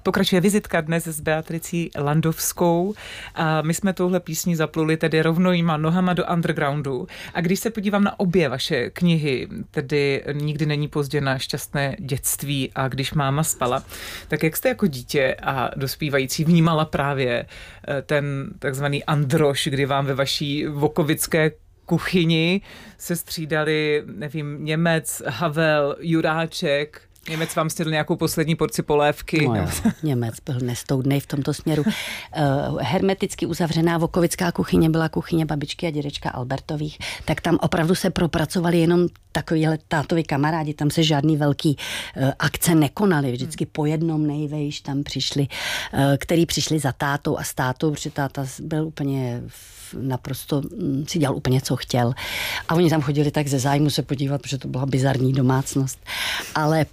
Pokračuje vizitka dnes s Beatricí Landovskou a my jsme touhle písní zapluli tedy rovnýma nohama do undergroundu. A když se podívám na obě vaše knihy, tedy Nikdy není pozdě na šťastné dětství a Když máma spala, tak jak jste jako dítě a dospívající vnímala právě ten takzvaný androš, kdy vám ve vaší vokovické kuchyni se střídali, nevím, Němec, Havel, Juráček. Němec vám snědl nějakou poslední porci polévky. No jo, Němec byl nestoudnej v tomto směru. Hermeticky uzavřená vokovická kuchyně byla kuchyně babičky a dědečka Albertových, tak tam opravdu se propracovali jenom takovýhle tátovi kamarádi, tam se žádný velký akce nekonaly, vždycky po jednom nejvejš tam přišli, který přišli za tátou a s tátou, protože táta byl úplně naprosto si dělal úplně, co chtěl. A oni tam chodili tak ze zájmu se podívat, protože to byla bizarní domácnost. Ale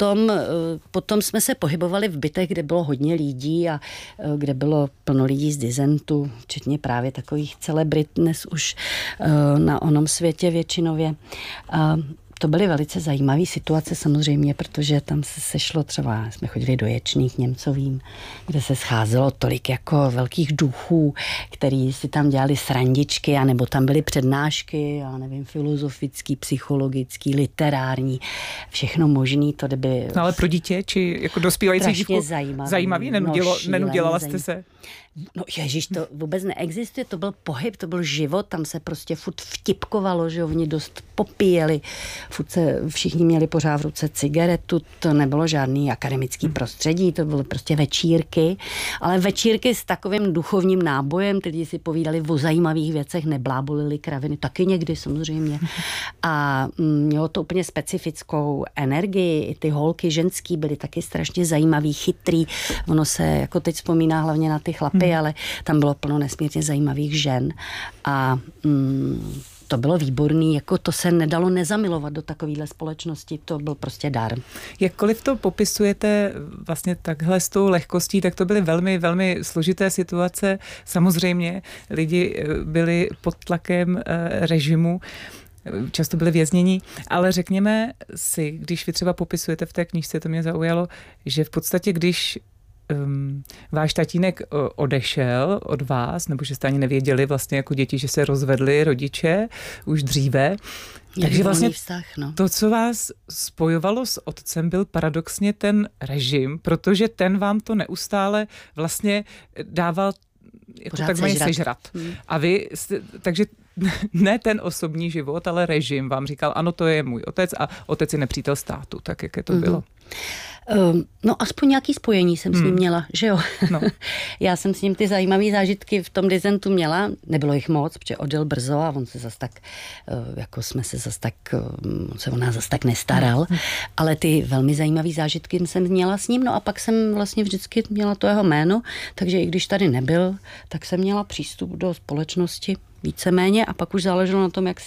potom jsme se pohybovali v bytech, kde bylo hodně lidí a kde bylo plno lidí z dizentu, včetně právě takových celebrit dnes už na onom světě většinově. To byly velice zajímavé situace samozřejmě, protože tam se sešlo třeba, jsme chodili do Ječných Němcovým, kde se scházelo tolik jako velkých duchů, který si tam dělali srandičky, anebo tam byly přednášky, já nevím, filozofický, psychologický, literární, všechno možný, to by... No ale pro dítě, či jako dospívající dívku zajímavý? Nenudělala jste se? No ježiš, to vůbec neexistuje, to byl pohyb, to byl život, tam se prostě furt vtipkovalo, že oni dost popíjeli, furt se všichni měli pořád v ruce cigaretu, to nebylo žádný akademický prostředí, to byly prostě večírky, ale večírky s takovým duchovním nábojem, ty lidi si povídali o zajímavých věcech, neblábolili kraviny, taky někdy samozřejmě. A mělo to úplně specifickou energii, i ty holky ženský byly taky strašně zajímavý, chytrý, ono se jako teď vzpomíná hlavně na ty chlapy, ale tam bylo plno nesmírně zajímavých žen a to bylo výborný, jako to se nedalo nezamilovat do takovéhle společnosti, to byl prostě dar. Jakkoliv to popisujete vlastně takhle s tou lehkostí, tak to byly velmi, velmi složité situace. Samozřejmě lidi byli pod tlakem režimu, často byli věznění, ale řekněme si, když vy třeba popisujete v té knížce, to mě zaujalo, že v podstatě, když váš tatínek odešel od vás, nebo že jste ani nevěděli vlastně jako děti, že se rozvedli rodiče už dříve. Takže vlastně vztah, no. To, co vás spojovalo s otcem, byl paradoxně ten režim, protože ten vám to neustále vlastně dával jako takzvaně sežrat. A vy, takže ne ten osobní život, ale režim vám říkal, ano, to je můj otec a otec je nepřítel státu, tak jak je to bylo. No aspoň nějaký spojení jsem s ním měla, že jo. No. Já jsem s ním ty zajímavé zážitky v tom dizentu měla, nebylo jich moc, protože odjel brzo a on se zas tak, jako jsme se zas tak, on se o nás zas tak nestaral, ale ty velmi zajímavé zážitky jsem měla s ním, no a pak jsem vlastně vždycky měla to jeho jméno, takže i když tady nebyl, tak jsem měla přístup do společnosti víceméně a pak už záleželo na tom, jak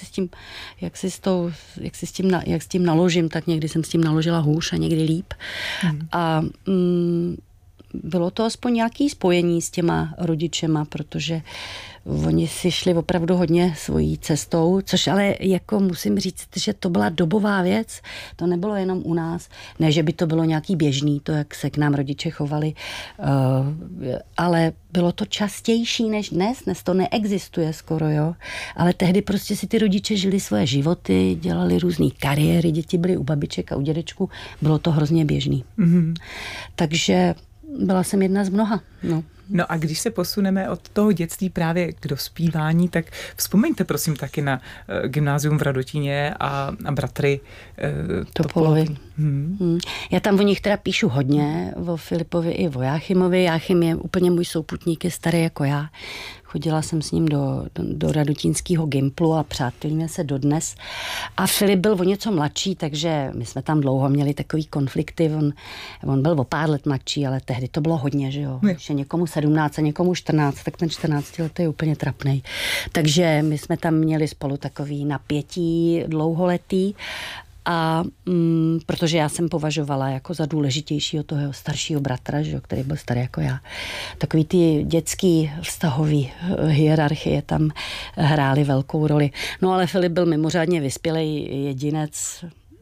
s tím naložím, tak někdy jsem s tím naložila hůř a někdy líp. A bylo to aspoň nějaké spojení s těma rodičema, protože oni si šli opravdu hodně svojí cestou, což ale jako musím říct, že to byla dobová věc, to nebylo jenom u nás, ne, že by to bylo nějaký běžný, to, jak se k nám rodiče chovali, ale bylo to častější než dnes to neexistuje skoro, jo, ale tehdy prostě si ty rodiče žili svoje životy, dělali různé kariéry, děti byly u babiček a u dědečků, bylo to hrozně běžný. Takže byla jsem jedna z mnoha, no. No a když se posuneme od toho dětství právě k dospívání, tak vzpomeňte prosím taky na gymnázium v Radotíně a bratry Topolovi. Já tam o nich teda píšu hodně, o Filipovi i o Jáchymovi. Jáchym je úplně můj souputník, je starý jako já. Chodila jsem s ním do radotínského gymplu a přátelíme se dodnes. A Filip byl o něco mladší, takže my jsme tam dlouho měli takový konflikty. On byl o pár let mladší, ale tehdy to bylo hodně, že jo. Když je někomu 17 a někomu 14, tak ten 14 let je úplně trapnej. Takže my jsme tam měli spolu takový napětí dlouholetý. A protože já jsem považovala jako za důležitějšího toho staršího bratra, že, který byl starý jako já. Takový ty dětský vztahový hierarchie tam hrály velkou roli. No ale Filip byl mimořádně vyspělej jedinec,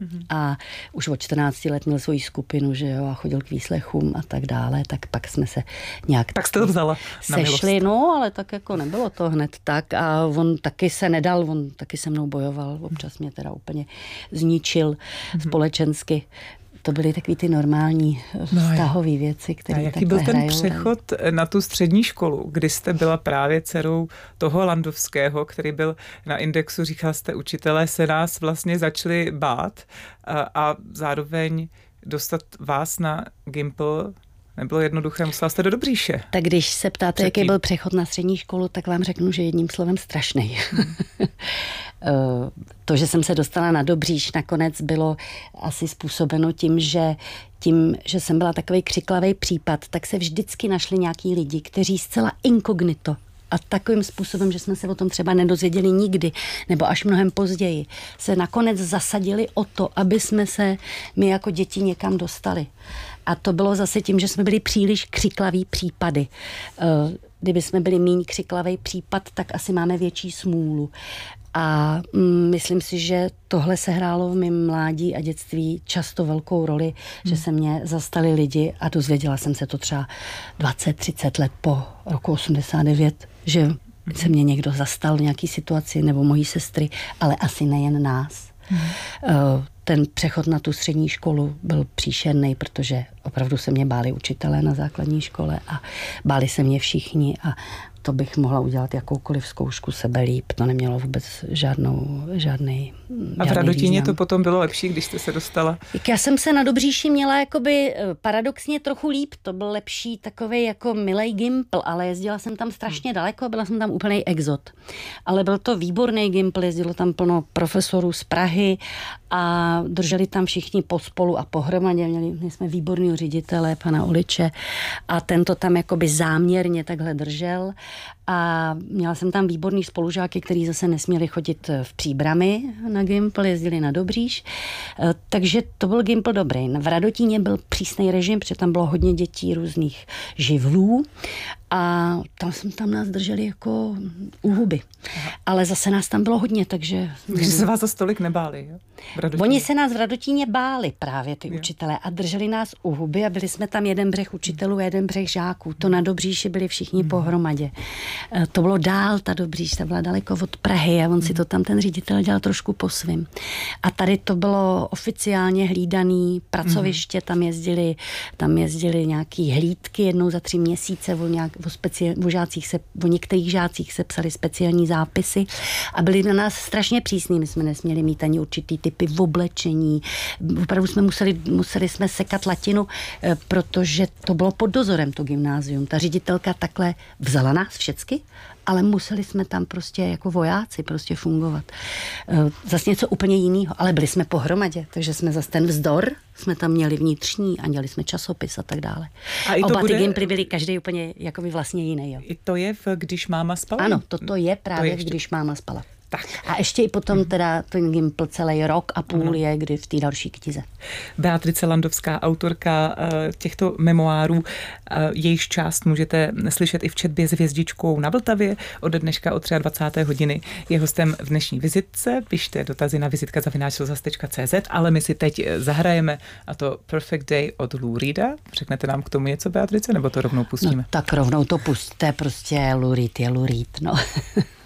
A už od 14 let měl svoji skupinu, že jo, a chodil k výslechům a tak dále, tak pak jsme se nějak... Tak jste to vzala na sešli, no, ale tak jako nebylo to hned tak a on taky se nedal, on taky se mnou bojoval, občas mě teda úplně zničil společensky. To byly takový ty normální vztahové věci, které takhle jaký byl ten hrajou. přechod na tu střední školu, kdy jste byla právě dcerou toho Landovského, který byl na Indexu, říkal jste, učitelé se nás vlastně začali bát a zároveň dostat vás na Gimpl nebylo jednoduché, musela jste do Dobříše. Tak když se ptáte, jaký byl přechod na střední školu, tak vám řeknu, že jedním slovem strašný. To, že jsem se dostala na Dobříš, nakonec bylo asi způsobeno tím, že jsem byla takový křiklavý případ, tak se vždycky našli nějaký lidi, kteří zcela inkognito a takovým způsobem, že jsme se o tom třeba nedozvěděli nikdy, nebo až mnohem později, se nakonec zasadili o to, aby jsme se my jako děti někam dostali. A to bylo zase tím, že jsme byli příliš křiklaví případy. Kdyby jsme byli méně křiklavý případ, tak asi máme větší smůlu. A myslím si, že tohle se hrálo v mém mládí a dětství často velkou roli, že se mě zastali lidi a dozvěděla jsem se to třeba 20-30 let po roku 89, že se mě někdo zastal v nějaký situaci nebo mojí sestry, ale asi nejen nás. Ten přechod na tu střední školu byl příšerný, protože opravdu se mě báli učitelé na základní škole a báli se mě všichni a to bych mohla udělat jakoukoliv zkoušku sebelíp. To nemělo vůbec žádný A v Radotíně význam. to potom bylo lepší, když jste se dostala? Já jsem se na Dobříši měla jakoby paradoxně trochu líp. To byl lepší takovej jako milej Gimpl, ale jezdila jsem tam strašně daleko a byla jsem tam úplnej exot. Ale byl to výborný Gimpl, jezdilo tam plno profesorů z Prahy a drželi tam všichni pospolu a pohromadě. Měli jsme výborného ředitele, pana Oliče a ten to tam jakoby záměrně takhle držel. A měla jsem tam výborný spolužáky, kteří zase nesměli chodit v Příbrami na Gimpl, jezdili na Dobříš. Takže to byl Gimpl dobrý. V Radotíně byl přísný režim, protože tam bylo hodně dětí různých živlů a tam nás drželi jako u huby. Ale zase nás tam bylo hodně, takže... Takže se vás za stolik nebáli, jo? Oni se nás v Radotíně báli právě ty učitelé a drželi nás u huby a byli jsme tam jeden břeh učitelů a jeden břeh žáků. To na Dobříši byli všichni pohromadě. To bylo dál, ta Dobříš, ta byla daleko od Prahy a on si to tam ten ředitel dělal trošku po svým. A tady to bylo oficiálně hlídaný pracoviště, tam jezdili nějaký hlídky jednou za 3 měsíce, o některých žácích se psali speciální zápisy a byli na nás strašně přísní. My jsme nesměli mít ani určitý typy v oblečení. Opravdu jsme museli jsme sekat latinu, protože to bylo pod dozorem, to gymnázium. Ta ředitelka takhle vzala nás všecky, ale museli jsme tam prostě jako vojáci prostě fungovat. Zase něco úplně jiného, ale byli jsme pohromadě, takže jsme zase ten vzdor jsme tam měli vnitřní a měli jsme časopis a tak dále. A oba ty gimply byly každý úplně jakoby vlastně jiný. Jo. I to je Když máma spala? Ano, toto je právě Když máma spala. Tak. A ještě i potom teda ten Gimpl celý rok a půl je kdy v té další knize. Beatrice Landovská, autorka těchto memoárů, jejíž část můžete slyšet i v četbě s hvězdičkou na Vltavě od dneška od 23. hodiny. Je hostem v dnešní vizitce. Pište dotazy na vizitka@rozhlas.cz, ale my si teď zahrajeme a to Perfect Day od Lou Reeda. Řeknete nám k tomu něco, Beatrice, nebo to rovnou pustíme? No, tak rovnou to pustíte, prostě Lou Reed je Lou Reed, no.